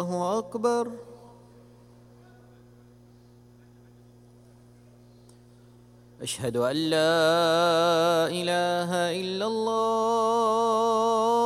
الله أكبر. أشهد أن لا إله إلا الله.